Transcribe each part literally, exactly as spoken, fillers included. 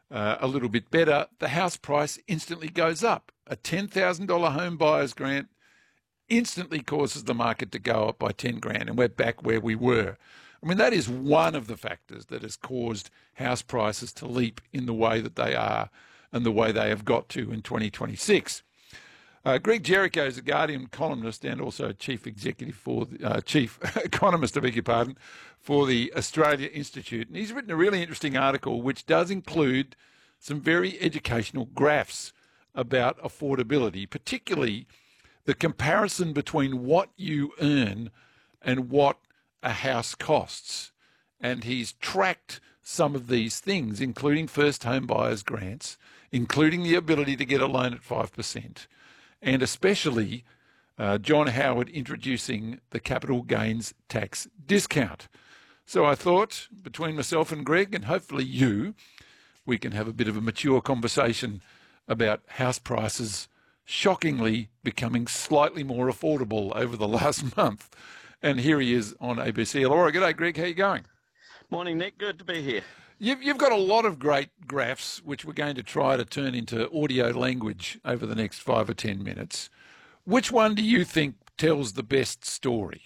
uh, a little bit better, the house price instantly goes up. A ten thousand dollars home buyer's grant instantly causes the market to go up by ten grand, and we're back where we were. I mean, that is one of the factors that has caused house prices to leap in the way that they are and the way they have got to in twenty twenty-six. Uh, Greg Jericho is a Guardian columnist and also chief executive for the, uh, chief economist, I beg your pardon, for the Australia Institute, and he's written a really interesting article which does include some very educational graphs about affordability, particularly the comparison between what you earn and what a house costs. And he's tracked some of these things, including first home buyers grants, including the ability to get a loan at five percent, and especially uh, John Howard introducing the capital gains tax discount. So I thought, between myself and Greg, and hopefully you, we can have a bit of a mature conversation about house prices shockingly becoming slightly more affordable over the last month. And here he is on A B C Elara. G'day, Greg. How you going? Morning, Nick. Good to be here. You've, you've got a lot of great graphs, which we're going to try to turn into audio language over the next five or ten minutes. Which one do you think tells the best story?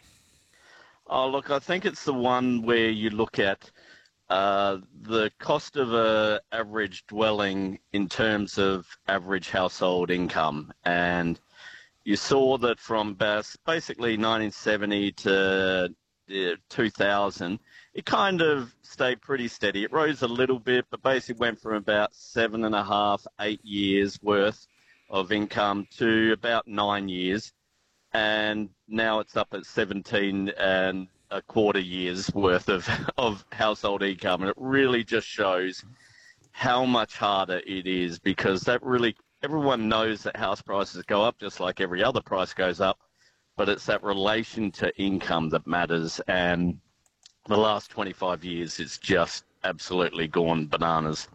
Oh, look, I think it's the one where you look at uh, the cost of a average dwelling in terms of average household income. And you saw that from basically nineteen seventy to two thousand, it kind of stayed pretty steady. It rose a little bit, but basically went from about seven and a half, eight years worth of income to about nine years. And now it's up at seventeen and a quarter years worth of, of household income. And it really just shows how much harder it is, because that really, everyone knows that house prices go up just like every other price goes up, but it's that relation to income that matters. And the last twenty-five years, it's just absolutely gone bananas.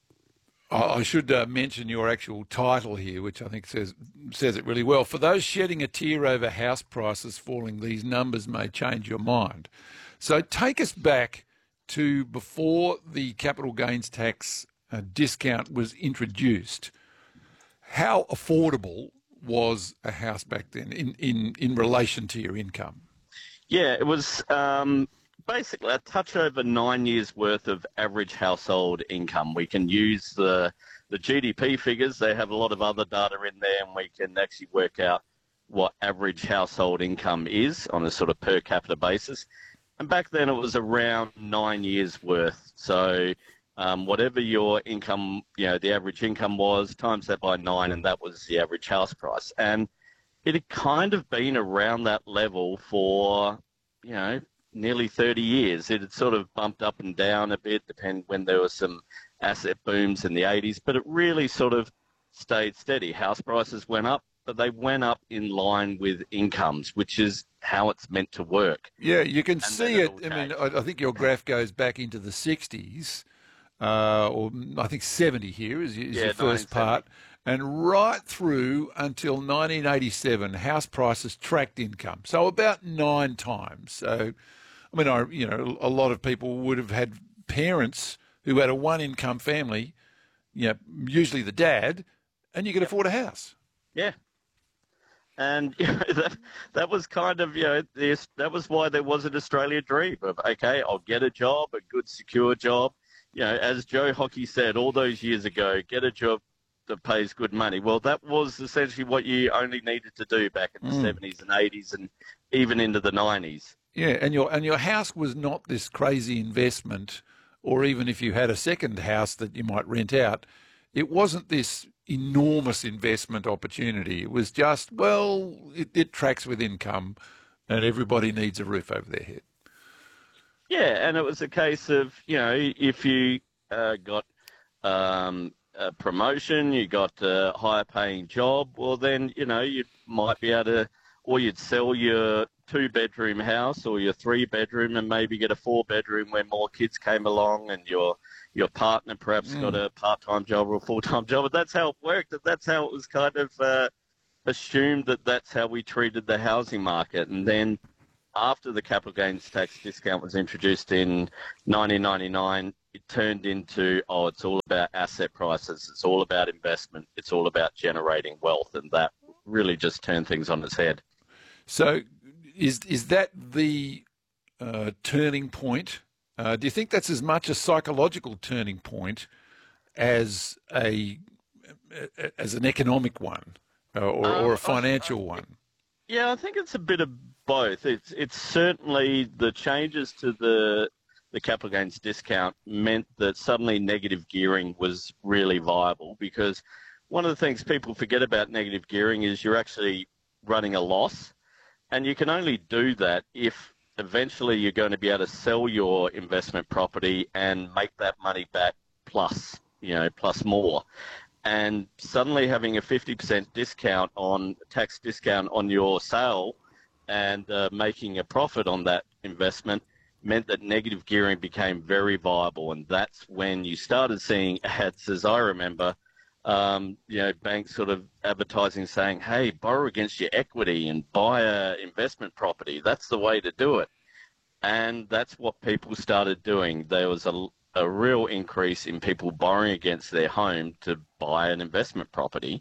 I should uh, mention your actual title here, which I think says says it really well. For those shedding a tear over house prices falling, these numbers may change your mind. So take us back to before the capital gains tax uh, discount was introduced. How affordable was a house back then in, in, in relation to your income? Yeah, it was um, basically a touch over nine years worth of average household income. We can use the the G D P figures. They have a lot of other data in there, and we can actually work out what average household income is on a sort of per capita basis. And back then it was around nine years worth. So um, whatever your income, you know, the average income was, times that by nine, and that was the average house price. And it had kind of been around that level for, you know, nearly thirty years. It had sort of bumped up and down a bit, depending when there were some asset booms in the eighties, but it really sort of stayed steady. House prices went up, but they went up in line with incomes, which is how it's meant to work. Yeah, you can And see then it. it'll I mean, change. I, I think your graph goes back into the sixties, uh, or I think seventy here is, is Yeah, your first part. And right through until nineteen eighty-seven, house prices tracked income. So about nine times. So, I mean, I, you know, a lot of people would have had parents who had a one-income family, you know, usually the dad, and you could afford a house. Yeah. And you know, that, that was kind of, you know, this, that was why there was an Australia dream of, okay, I'll get a job, a good, secure job. You know, as Joe Hockey said all those years ago, get a job that pays good money. Well, that was essentially what you only needed to do back in the mm. seventies and eighties and even into the nineties. Yeah, and your and your house was not this crazy investment, or even if you had a second house that you might rent out, it wasn't this enormous investment opportunity. It was just, well, it, it tracks with income and everybody needs a roof over their head. Yeah, and it was a case of, you know, if you uh, got um, a promotion, you got a higher paying job, well then, you know, you might be able to, or you'd sell your two bedroom house or your three bedroom and maybe get a four bedroom when more kids came along, and your your partner perhaps mm. got a part-time job or a full-time job. But that's how it worked. That's how it was kind of uh, assumed that that's how we treated the housing market. And then after the capital gains tax discount was introduced in nineteen ninety-nine, it turned into, oh, it's all about asset prices, it's all about investment, it's all about generating wealth, and that really just turned things on its head. So is is that the uh, turning point? Uh, do you think that's as much a psychological turning point as a as an economic one, uh, or, Um, or a I, financial one? Yeah, I think it's a bit of both. It's it's certainly the changes to the the capital gains discount meant that suddenly negative gearing was really viable, because one of the things people forget about negative gearing is you're actually running a loss, and you can only do that if eventually you're going to be able to sell your investment property and make that money back plus, you know, plus more. And suddenly having a fifty percent discount on tax discount on your sale and uh, making a profit on that investment meant that negative gearing became very viable. And that's when you started seeing ads, as I remember, um, you know, banks sort of advertising saying, hey, borrow against your equity and buy a investment property. That's the way to do it. And that's what people started doing. There was a a real increase in people borrowing against their home to buy an investment property,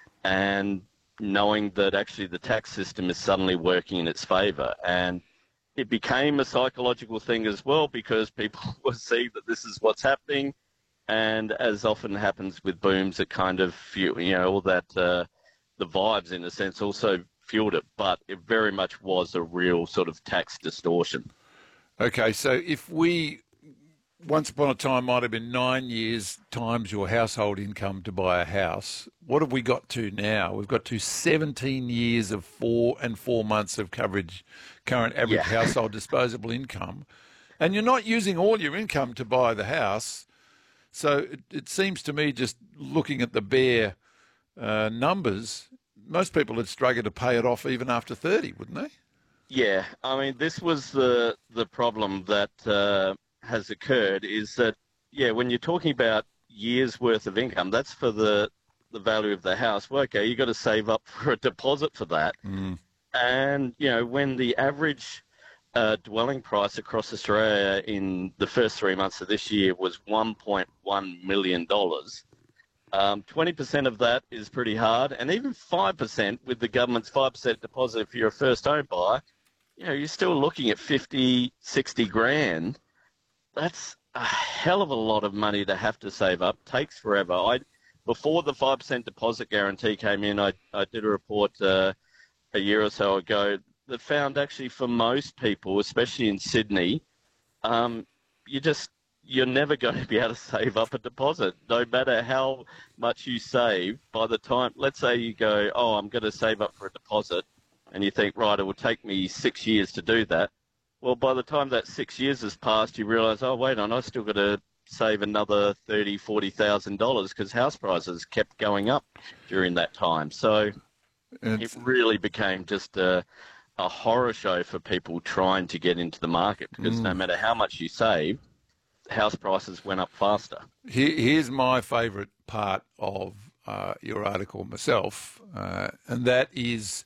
and knowing that actually the tax system is suddenly working in its favour. And it became a psychological thing as well, because people will see that this is what's happening. And as often happens with booms, it kind of, you know, all that, uh, the vibes in a sense also fueled it. But it very much was a real sort of tax distortion. Okay, so if we once upon a time might have been nine years times your household income to buy a house. What have we got to now? We've got to seventeen years of four and four months of coverage, current average Yeah. household disposable income. And you're not using all your income to buy the house. So it, it seems to me, just looking at the bare uh, numbers, most people would struggle to pay it off even after thirty, wouldn't they? Yeah, I mean, this was the, the problem that... Uh, has occurred is that, yeah, when you're talking about years worth of income, that's for the the value of the house. Well, okay, you've got to save up for a deposit for that. Mm. And, you know, when the average uh, dwelling price across Australia in the first three months of this year was one point one million dollars, um, twenty percent of that is pretty hard. And even five percent with the government's five percent deposit if you're a first home buyer, you know, you're still looking at fifty, sixty grand. That's a hell of a lot of money to have to save up. Takes forever. I, before the five percent deposit guarantee came in, I, I did a report uh, a year or so ago that found actually for most people, especially in Sydney, um, you just, you're never going to be able to save up a deposit. No matter how much you save, by the time, let's say you go, oh, I'm going to save up for a deposit, and you think, right, it will take me six years to do that. Well, by the time that six years has passed, you realise, oh, wait on, I still got to save another thirty, forty thousand dollars because house prices kept going up during that time. So it's... it really became just a, a horror show for people trying to get into the market, because mm. no matter how much you save, house prices went up faster. Here, here's my favourite part of uh, your article myself, uh, and that is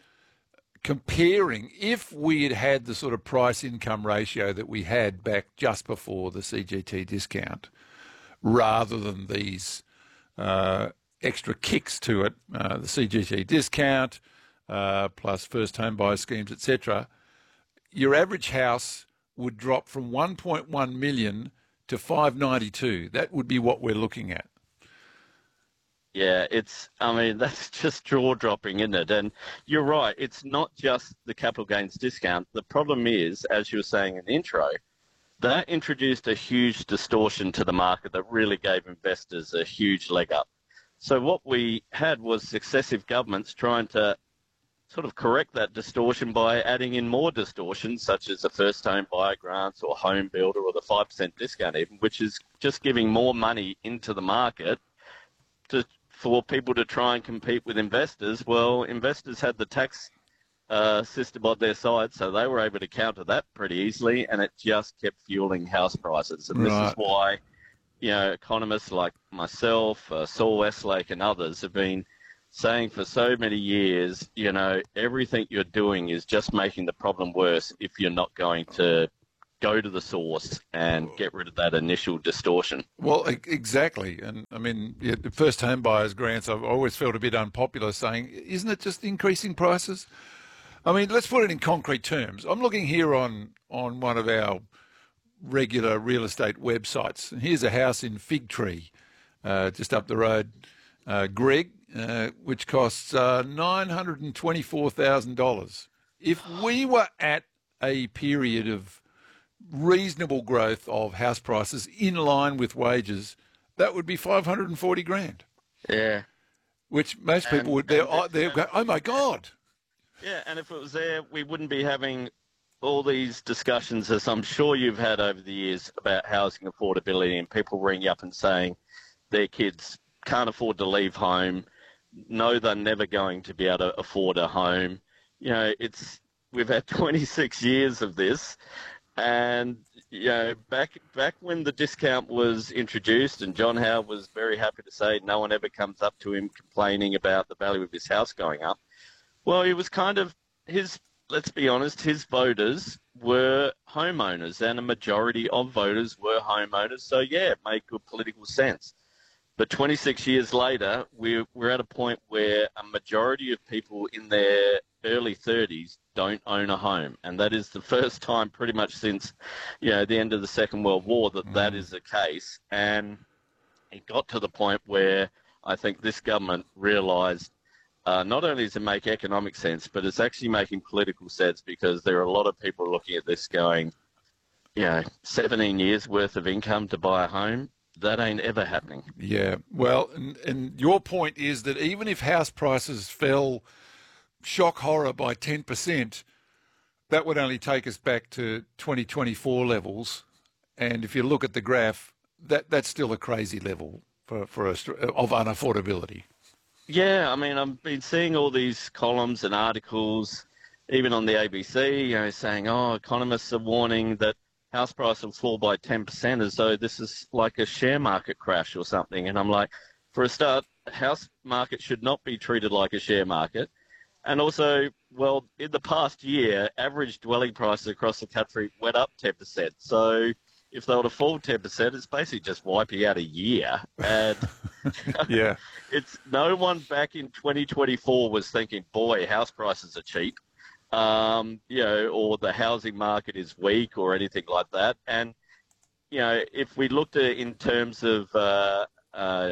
comparing, if we had had the sort of price-income ratio that we had back just before the C G T discount, rather than these uh, extra kicks to it, uh, the C G T discount, uh, plus first home buyer schemes, et cetera, your average house would drop from one point one million to five ninety-two. That would be what we're looking at. Yeah, it's, I mean, that's just jaw-dropping, isn't it? And you're right, it's not just the capital gains discount. The problem is, as you were saying in the intro, that introduced a huge distortion to the market that really gave investors a huge leg up. So what we had was successive governments trying to sort of correct that distortion by adding in more distortions, such as the first home buyer grants or home builder or the five percent discount even, which is just giving more money into the market to for people to try and compete with investors. Well, investors had the tax uh, system on their side, so they were able to counter that pretty easily, and it just kept fueling house prices. And right. This is why, you know, economists like myself, uh, Saul Westlake and others have been saying for so many years, you know, everything you're doing is just making the problem worse if you're not going to go to the source and get rid of that initial distortion. Well, e- exactly. And I mean, yeah, the first home buyers grants, I've always felt a bit unpopular saying, isn't it just increasing prices? I mean, let's put it in concrete terms. I'm looking here on, on one of our regular real estate websites. And here's a house in Fig Tree, uh, just up the road, uh, Greg, uh, which costs uh, nine hundred twenty-four thousand dollars. If we were at a period of reasonable growth of house prices in line with wages, that would be five hundred forty grand. Yeah. Which most people And- would, they're, and- oh, they're go, oh my God. Yeah, and if it was there, we wouldn't be having all these discussions, as I'm sure you've had over the years, about housing affordability, and people ringing up and saying their kids can't afford to leave home, know they're never going to be able to afford a home. You know, it's we've had twenty-six years of this, and you know, back back when the discount was introduced, and John Howard was very happy to say no one ever comes up to him complaining about the value of his house going up. Well, he was kind of his. Let's be honest, his voters were homeowners, and a majority of voters were homeowners. So yeah, it made good political sense. But twenty-six years later, we're we're at a point where a majority of people in their early thirties don't own a home, and that is the first time, pretty much since, you know, the end of the Second World War, that mm. that is the case. And it got to the point where I think this government realised. Uh, not only does it make economic sense, but it's actually making political sense, because there are a lot of people looking at this going, you know, seventeen years worth of income to buy a home, that ain't ever happening. Yeah, well, and, and your point is that even if house prices fell shock horror by ten percent, that would only take us back to twenty twenty-four levels. And if you look at the graph, that that's still a crazy level for, for us of unaffordability. Yeah, I mean, I've been seeing all these columns and articles, even on the A B C, you know, saying, oh, economists are warning that house price will fall by ten percent, as though this is like a share market crash or something. And I'm like, for a start, house market should not be treated like a share market. And also, well, in the past year, average dwelling prices across the country went up ten percent. So if they were to fall ten percent, it's basically just wiping out a year. And yeah, it's no one back in twenty twenty-four was thinking, boy, house prices are cheap, um, you know, or the housing market is weak or anything like that. And, you know, if we looked at it in terms of uh, uh,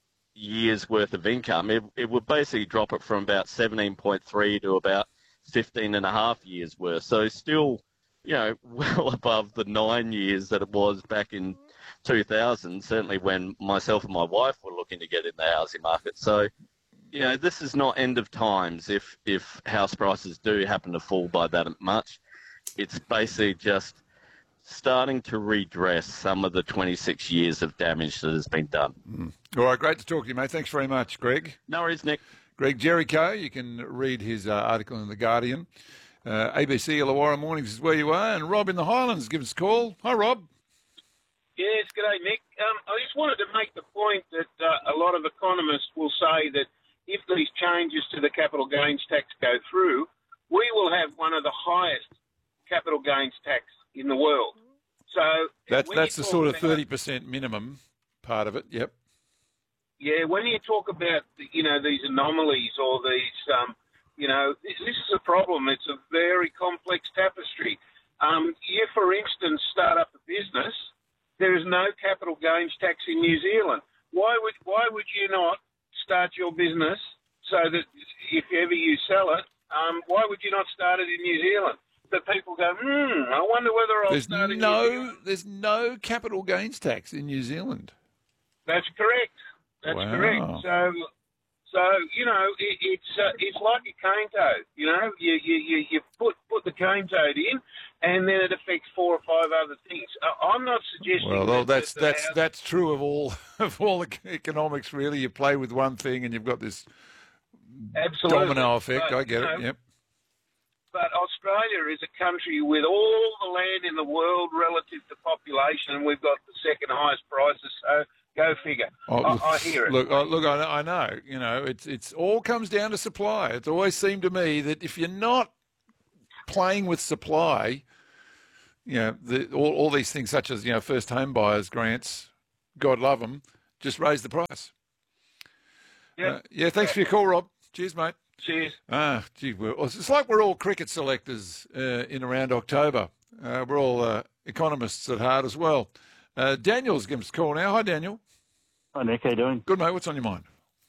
years worth of income, it, it would basically drop it from about seventeen point three to about fifteen and a half years worth. So still, you know, well above the nine years that it was back in two thousand, certainly when myself and my wife were looking to get in the housing market. So, you know, this is not end of times if, if house prices do happen to fall by that much. It's basically just starting to redress some of the twenty-six years of damage that has been done. Mm. All right, great to talk to you, mate. Thanks very much, Greg. No worries, Nick. Greg Jericho, you can read his uh, article in The Guardian. Uh, A B C Illawarra Mornings is where you are, and Rob in the Highlands, give us a call. Hi, Rob. Yes, g'day, Nick. Um, I just wanted to make the point that uh, a lot of economists will say that if these changes to the capital gains tax go through, we will have one of the highest capital gains tax in the world. So that's that's the sort of about, thirty percent minimum part of it. Yep. Yeah, when you talk about, you know, these anomalies or these, um, you know, this, this is a problem. It's a very complex tapestry. Um, you, for instance, start up a business. There is no capital gains tax in New Zealand. Why would why would you not start your business so that if ever you sell it, um, why would you not start it in New Zealand? That people go, hmm, I wonder whether I'll there's start in no, New Zealand. There's no capital gains tax in New Zealand. That's correct. That's wow. correct. So, so you know, it, it's uh, it's like a cane toad. You know, you you you, you put put the cane toad in, and then it affects four or five other things. Uh, I'm not suggesting. Well, that, that's that that's house... that's true of all of all economics. Really, you play with one thing, and you've got this Absolutely. domino effect. But, I get you it. know, Yep. But Australia is a country with all the land in the world relative to population, and we've got the second highest prices. So Go figure. Oh, I, look, I hear it. Look, oh, look, I, I know. You know, it's it's all comes down to supply. It's always seemed to me that if you're not playing with supply, you know, the, all, all these things such as, you know, first home buyers grants, God love them, just raise the price. Yeah. Uh, yeah, thanks for your call, Rob. Cheers, mate. Cheers. Ah, gee, we're, it's like we're all cricket selectors uh, in around October. Uh, we're all uh, economists at heart as well. Uh, Daniel's giving us a call now. Hi, Daniel. Hi, Nick. How you doing? Good, mate. What's on your mind?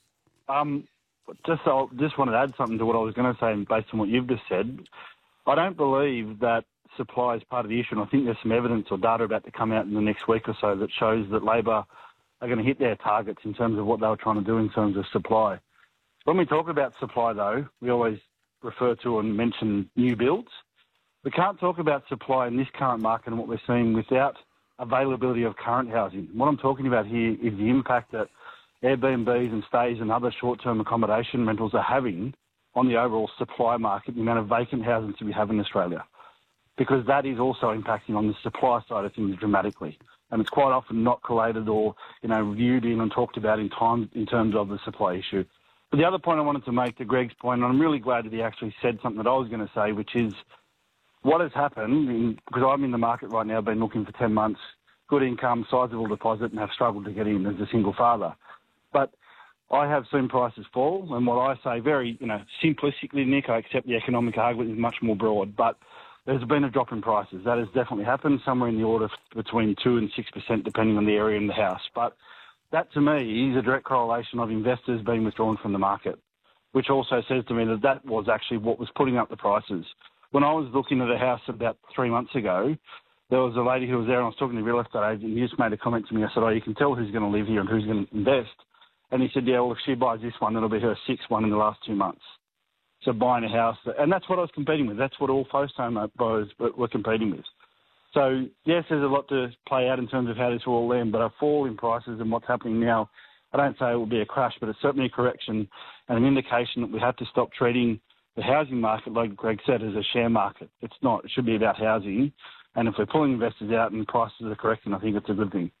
Um, just I just wanted to add something to what I was going to say based on what you've just said. I don't believe that supply is part of the issue, and I think there's some evidence or data about to come out in the next week or so that shows that Labor are going to hit their targets in terms of what they were trying to do in terms of supply. When we talk about supply, though, we always refer to and mention new builds. We can't talk about supply in this current market and what we're seeing without availability of current housing. What I'm talking about here is the impact that Airbnbs and stays and other short-term accommodation rentals are having on the overall supply market, the amount of vacant housing to we have in Australia, because that is also impacting on the supply side of things dramatically. And it's quite often not collated or, you know, viewed in and talked about in time in terms of the supply issue. But the other point I wanted to make to Greg's point, and I'm really glad that he actually said something that I was going to say, which is what has happened, in, because I'm in the market right now, been looking for ten months, good income, sizable deposit, and have struggled to get in as a single father. But I have seen prices fall, and what I say very, you know, simplistically, Nick, I accept the economic argument is much more broad, but there's been a drop in prices. That has definitely happened, somewhere in the order of between two and six percent, depending on the area in the house. But that, to me, is a direct correlation of investors being withdrawn from the market, which also says to me that that was actually what was putting up the prices. When I was looking at a house about three months ago, there was a lady who was there, and I was talking to a real estate agent, and he just made a comment to me. I said, oh, you can tell who's going to live here and who's going to invest. And he said, yeah, well, if she buys this one, it'll be her sixth one in the last two months. So buying a house, and that's what I was competing with. That's what all first home buyers were competing with. So, yes, there's a lot to play out in terms of how this will all end, but a fall in prices and what's happening now, I don't say it will be a crash, but it's certainly a correction and an indication that we have to stop treating the housing market, like Greg said, as a share market. It's not. It should be about housing. And if we're pulling investors out and prices are correcting, I think it's a good thing.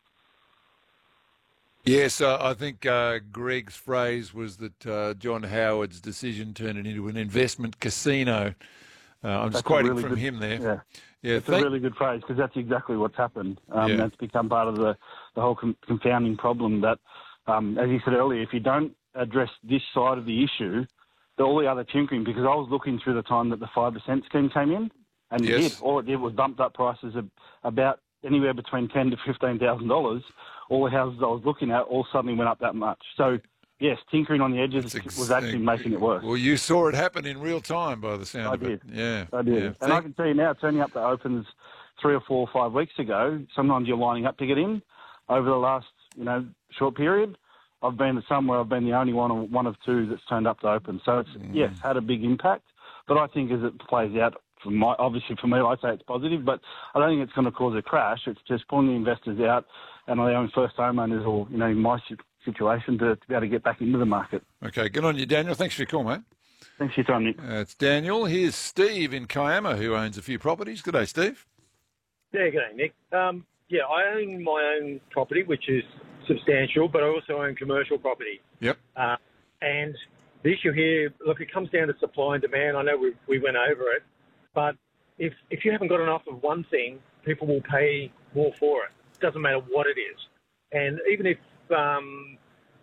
Yes, uh, I think uh, Greg's phrase was that uh, John Howard's decision turned it into an investment casino. Uh, I'm just That's quoting really from good, him there. Yeah, yeah it's thank- a really good phrase because that's exactly what's happened. Um, yeah. That's become part of the, the whole com- confounding problem that, um, as you said earlier, if you don't address this side of the issue, the, all the other tinkering, because I was looking through the time that the five percent scheme came in, and yes. it did. All it did was bumped up prices of about anywhere between ten thousand dollars to fifteen thousand dollars. All the houses I was looking at all suddenly went up that much. So, yes, tinkering on the edges ex- was actually making it worse. Well, you saw it happen in real time by the sound I of did. it. Yeah, I did. Yeah. And Thank- I can tell you now, turning up to opens three or four or five weeks ago, sometimes you're lining up to get in. Over the last, you know, short period, I've been to some where I've been the only one or one of two that's turned up to open. So it's, mm. yes, had a big impact. But I think as it plays out, for my, obviously for me, I say it's positive, but I don't think it's going to cause a crash. It's just pulling the investors out and allowing first homeowners or, you know, in my situation to, to be able to get back into the market. Okay, good on you, Daniel. Thanks for your call, mate. Thanks for your time, Nick. Uh, it's Daniel. Here's Steve in Kiama who owns a few properties. Good day, Steve. Yeah, good day, Nick. Um, yeah, I own my own property, which is substantial, but I also own commercial property. Yep. Uh, and the issue here, look, it comes down to supply and demand. I know we we went over it, but if if you haven't got enough of one thing, people will pay more for it. It doesn't matter what it is. And even if um,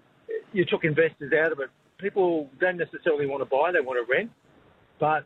you took investors out of it, people don't necessarily want to buy, they want to rent. But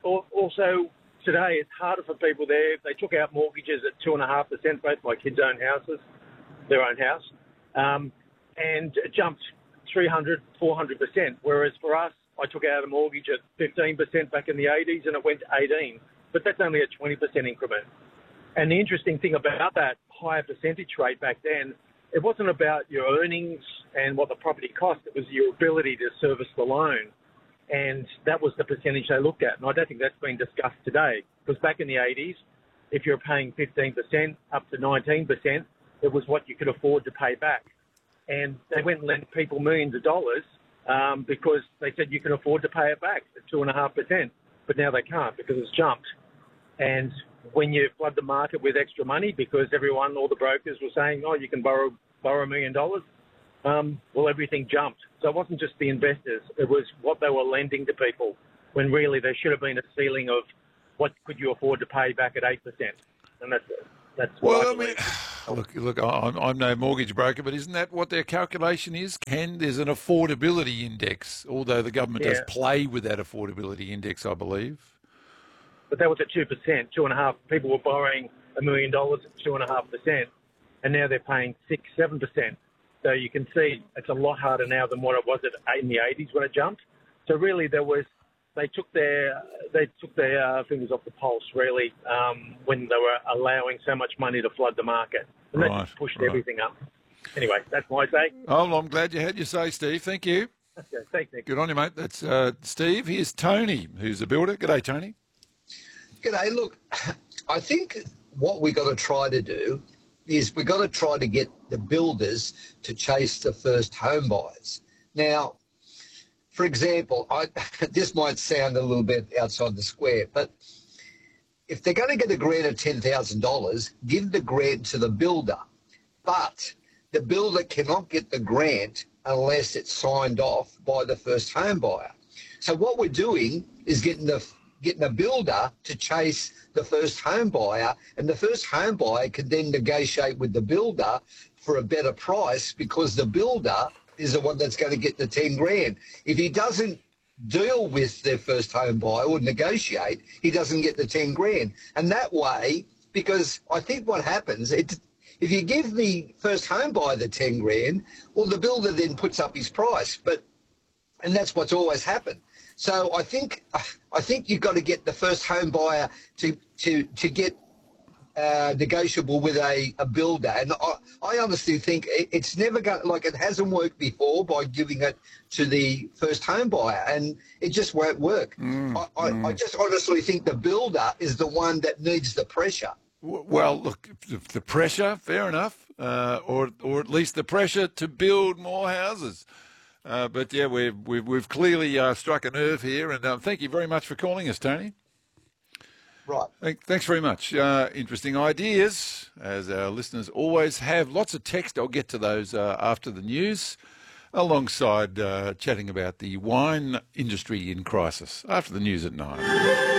also today it's harder for people there. They took out mortgages at two point five percent, both my kids' own houses, their own house, um, and it jumped three hundred, four hundred percent. Whereas for us, I took out a mortgage at fifteen percent back in the eighties and it went to eighteen. But that's only a twenty percent increment. And the interesting thing about that higher percentage rate back then, it wasn't about your earnings and what the property cost. It was your ability to service the loan. And that was the percentage they looked at. And I don't think that's been discussed today. Because back in the eighties, if you're paying fifteen percent up to nineteen percent, it was what you could afford to pay back. And they went and lent people millions of dollars um, because they said you can afford to pay it back at two point five percent. But now they can't because it's jumped. And when you flood the market with extra money, because everyone, all the brokers were saying, oh, you can borrow borrow a million dollars, um, well, everything jumped. So it wasn't just the investors, it was what they were lending to people, when really there should have been a ceiling of what could you afford to pay back at eight percent. And that's that's what Well, I I mean, believe. look, look, I'm, I'm no mortgage broker, but isn't that what their calculation is? Can there's an affordability index, although the government does Yeah. play with that affordability index, I believe. But that was at two percent, two and a half. People were borrowing a million dollars at two and a half percent, and now they're paying six, seven percent. So you can see it's a lot harder now than what it was at, in the eighties when it jumped. So really, there was they took their they took their uh, fingers off the pulse really um, when they were allowing so much money to flood the market, and Right, that just pushed right. everything up. Anyway, that's my take. Oh, well, I'm glad you had your say, Steve. Thank you. Okay, thanks, Nick. Good on you, mate. That's uh, Steve. Here's Tony, who's a builder. G'day, Tony. G'day. Look, I think what we've got to try to do is we've got to try to get the builders to chase the first home buyers. Now, for example, I, this might sound a little bit outside the square, but if they're going to get a grant of ten thousand dollars, give the grant to the builder. But the builder cannot get the grant unless it's signed off by the first home buyer. So what we're doing is getting the getting a builder to chase the first home buyer, and the first home buyer can then negotiate with the builder for a better price because the builder is the one that's going to get the ten grand. If he doesn't deal with their first home buyer or negotiate, he doesn't get the ten grand. And that way, because I think what happens, it, if you give the first home buyer the ten grand, well, the builder then puts up his price. But and that's what's always happened. So I think I think you've got to get the first home buyer to to to get uh, negotiable with a, a builder, and I, I honestly think it, it's never going like it hasn't worked before by giving it to the first home buyer, and it just won't work. Mm, I, I, mm. I just honestly think the builder is the one that needs the pressure. W- Well, look, the, the pressure, fair enough, uh, or or at least the pressure to build more houses. Uh, but yeah, we've we've, we've clearly uh, struck a nerve here, and um, thank you very much for calling us, Tony. Right. Thank- Thanks very much. Uh, interesting ideas, as our listeners always have. Lots of text. I'll get to those uh, after the news, alongside uh, chatting about the wine industry in crisis after the news at nine.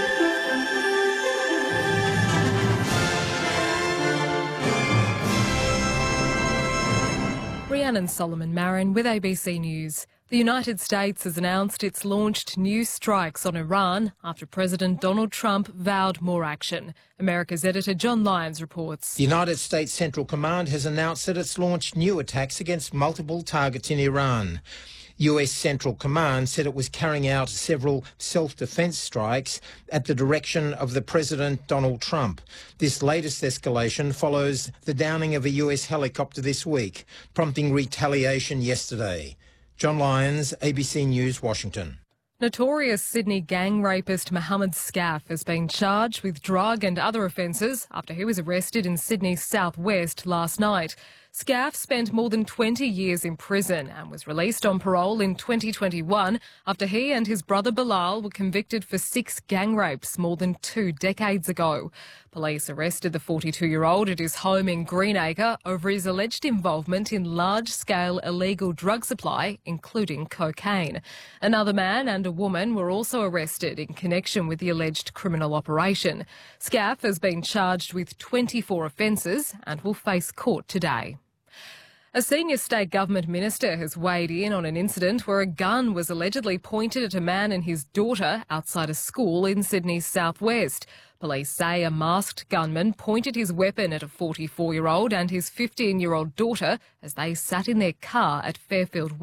Rhiannon Solomon Marin with A B C News. The United States has announced it's launched new strikes on Iran after President Donald Trump vowed more action. America's editor John Lyons reports. The United States Central Command has announced that it's launched new attacks against multiple targets in Iran. U S Central Command said it was carrying out several self-defence strikes at the direction of the President Donald Trump. This latest escalation follows the downing of a U S helicopter this week, prompting retaliation yesterday. John Lyons, A B C News, Washington. Notorious Sydney gang rapist Mohammed Scaff has been charged with drug and other offences after he was arrested in Sydney's southwest last night. Scaff spent more than twenty years in prison and was released on parole in twenty twenty-one after he and his brother Bilal were convicted for six gang rapes more than two decades ago. Police arrested the forty-two-year-old at his home in Greenacre over his alleged involvement in large-scale illegal drug supply, including cocaine. Another man and a woman were also arrested in connection with the alleged criminal operation. Scaff has been charged with twenty-four offences and will face court today. A senior state government minister has weighed in on an incident where a gun was allegedly pointed at a man and his daughter outside a school in Sydney's southwest. Police say a masked gunman pointed his weapon at a forty-four-year-old and his fifteen-year-old daughter as they sat in their car at Fairfield